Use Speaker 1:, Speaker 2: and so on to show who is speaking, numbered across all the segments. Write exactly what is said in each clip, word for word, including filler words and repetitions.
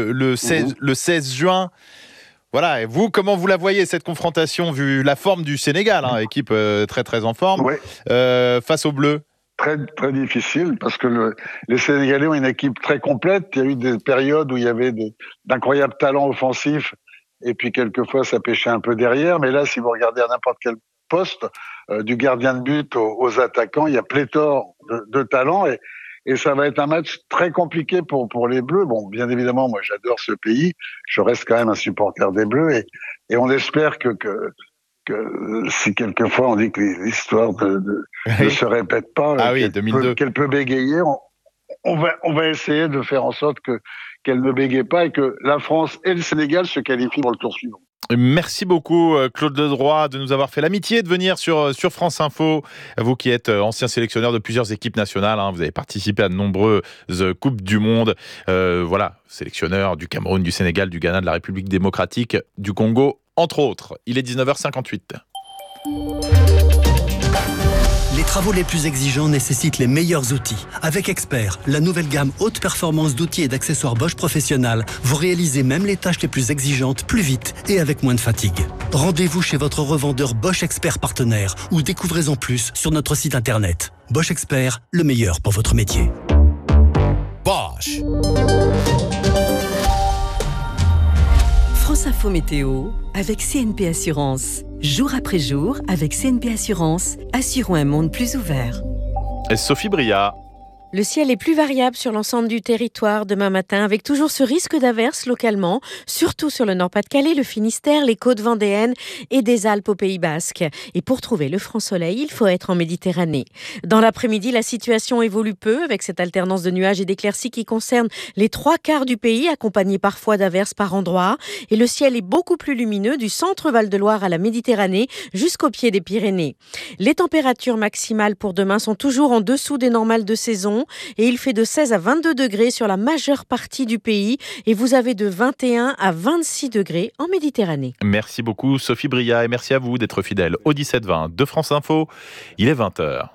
Speaker 1: le, le, seize, mmh. le seize juin. Voilà, et vous, comment vous la voyez, cette confrontation, vu la forme du Sénégal, hein, équipe euh, très très en forme,
Speaker 2: ouais.
Speaker 1: euh, face aux Bleus?
Speaker 2: Très, très difficile, parce que le, les Sénégalais ont une équipe très complète. Il y a eu des périodes où il y avait des, d'incroyables talents offensifs, et puis quelquefois ça pêchait un peu derrière. Mais là, si vous regardez à n'importe quel poste, euh, du gardien de but aux, aux attaquants, il y a pléthore de, de talents, et, et ça va être un match très compliqué pour, pour les Bleus. Bon, bien évidemment, moi j'adore ce pays, je reste quand même un supporter des Bleus, et, et on espère que, que, que si quelquefois on dit que l'histoire de, de, oui. ne se répète pas,
Speaker 1: ah
Speaker 2: qu'elle,
Speaker 1: oui, deux mille deux.
Speaker 2: Peut, qu'elle peut bégayer, on, on, va, on va essayer de faire en sorte que, qu'elle ne bégaye pas et que la France et le Sénégal se qualifient pour le tour suivant.
Speaker 1: Merci beaucoup Claude Ledroit de nous avoir fait l'amitié de venir sur, sur France Info. Vous qui êtes ancien sélectionneur de plusieurs équipes nationales, hein, vous avez participé à de nombreuses Coupes du Monde. Euh, voilà, sélectionneur du Cameroun, du Sénégal, du Ghana, de la République démocratique, du Congo, entre autres. Il est dix-neuf heures cinquante-huit.
Speaker 3: Les travaux les plus exigeants nécessitent les meilleurs outils. Avec Expert, la nouvelle gamme haute performance d'outils et d'accessoires Bosch Professionnal, vous réalisez même les tâches les plus exigeantes plus vite et avec moins de fatigue. Rendez-vous chez votre revendeur Bosch Expert partenaire ou découvrez-en plus sur notre site internet. Bosch Expert, le meilleur pour votre métier.
Speaker 4: Bosch.
Speaker 5: France Info Météo avec C N P Assurance. Jour après jour, avec C N P Assurance, assurons un monde plus ouvert.
Speaker 1: Et Sophie Bria.
Speaker 6: Le ciel est plus variable sur l'ensemble du territoire demain matin, avec toujours ce risque d'averses localement, surtout sur le Nord-Pas-de-Calais, le Finistère, les côtes vendéennes et des Alpes au Pays Basque. Et pour trouver le franc soleil, il faut être en Méditerranée. Dans l'après-midi, la situation évolue peu, avec cette alternance de nuages et d'éclaircies qui concerne les trois quarts du pays, accompagnée parfois d'averses par endroits. Et le ciel est beaucoup plus lumineux du centre Val-de-Loire à la Méditerranée jusqu'au pied des Pyrénées. Les températures maximales pour demain sont toujours en dessous des normales de saison. Et il fait de seize à vingt-deux degrés sur la majeure partie du pays et vous avez de vingt et un à vingt-six degrés en Méditerranée.
Speaker 1: Merci beaucoup Sophie Bria et merci à vous d'être fidèle au dix-sept vingt de France Info. Il est vingt heures.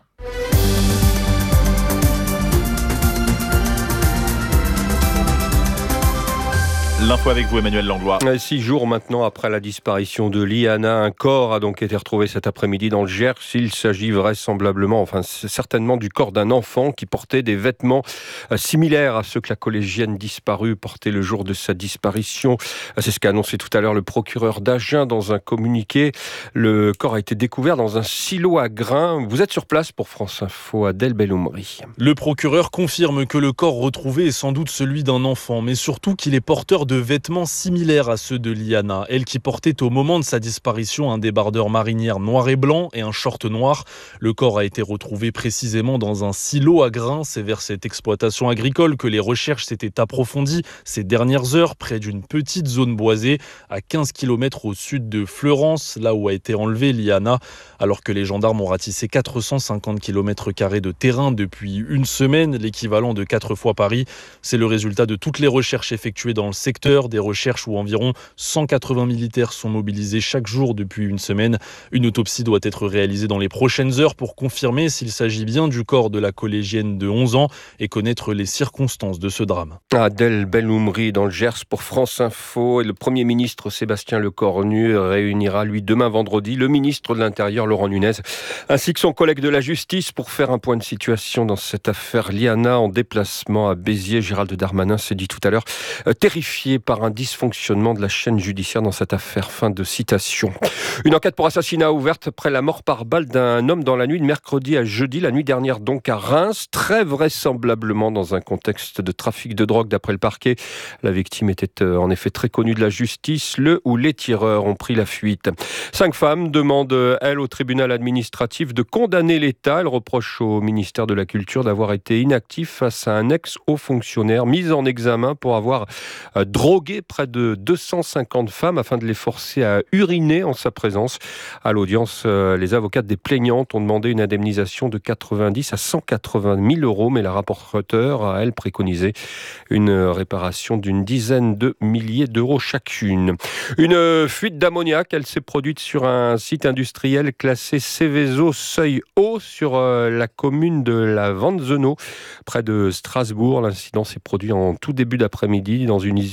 Speaker 1: L'info avec vous, Emmanuel Langlois.
Speaker 7: Six jours maintenant après la disparition de Liana, un corps a donc été retrouvé cet après-midi dans le Gers. Il s'agit vraisemblablement, enfin certainement du corps d'un enfant qui portait des vêtements similaires à ceux que la collégienne disparue portait le jour de sa disparition. C'est ce qu'a annoncé tout à l'heure le procureur d'Agen dans un communiqué. Le corps a été découvert dans un silo à grains. Vous êtes sur place pour France Info, Adèle Belloumri.
Speaker 8: Le procureur confirme que le corps retrouvé est sans doute celui d'un enfant, mais surtout qu'il est porteur de vêtements similaires à ceux de Liana, elle qui portait au moment de sa disparition un débardeur marinière noir et blanc et un short noir. Le corps a été retrouvé précisément dans un silo à grains. C'est vers cette exploitation agricole que les recherches s'étaient approfondies ces dernières heures, près d'une petite zone boisée à quinze kilomètres au sud de Fleurance, là où a été enlevée Liana, alors que les gendarmes ont ratissé quatre cent cinquante kilomètres carrés de terrain depuis une semaine, l'équivalent de quatre fois Paris. C'est le résultat de toutes les recherches effectuées dans le secteur. Des recherches où environ cent quatre-vingts militaires sont mobilisés chaque jour depuis une semaine. Une autopsie doit être réalisée dans les prochaines heures pour confirmer s'il s'agit bien du corps de la collégienne de onze ans et connaître les circonstances de ce drame.
Speaker 7: Adèle Belloumri dans le Gers pour France Info. Et le Premier ministre Sébastien Lecornu réunira lui demain vendredi le ministre de l'Intérieur Laurent Nunez ainsi que son collègue de la Justice pour faire un point de situation dans cette affaire Liana en déplacement à Béziers. Gérald Darmanin s'est dit tout à l'heure euh, terrifié par un dysfonctionnement de la chaîne judiciaire dans cette affaire. Fin de citation. Une enquête pour assassinat ouverte après la mort par balle d'un homme dans la nuit de mercredi à jeudi, la nuit dernière donc à Reims, très vraisemblablement dans un contexte de trafic de drogue d'après le parquet. La victime était en effet très connue de la justice. Le ou les tireurs ont pris la fuite. Cinq femmes demandent, elles, au tribunal administratif de condamner l'État. Elles reprochent au ministère de la Culture d'avoir été inactif face à un ex-haut fonctionnaire mis en examen pour avoir drogué près de deux cent cinquante femmes afin de les forcer à uriner en sa présence. À l'audience, euh, les avocates des plaignantes ont demandé une indemnisation de quatre-vingt-dix à cent quatre-vingt mille euros, mais la rapporteure a, elle, préconisé une réparation d'une dizaine de milliers d'euros chacune. Une fuite d'ammoniac, elle s'est produite sur un site industriel classé Céveso seuil haut sur euh, la commune de la Vanzeno, près de Strasbourg. L'incident s'est produit en tout début d'après-midi dans une